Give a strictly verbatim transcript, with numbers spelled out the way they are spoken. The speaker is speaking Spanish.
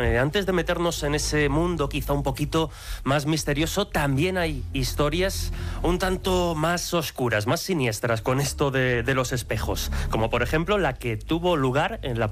eh, antes de meternos en ese mundo quizá un poquito más misterioso, también hay historias un tanto más oscuras, más siniestras con esto de, de los espejos, como por ejemplo la que tuvo lugar en la